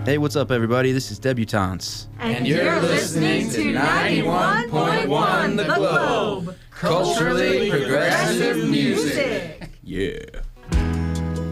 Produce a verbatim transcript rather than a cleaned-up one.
Hey, what's up, everybody? This is Debutantes. And, and you're listening to ninety-one point one The Globe, culturally progressive music. Yeah.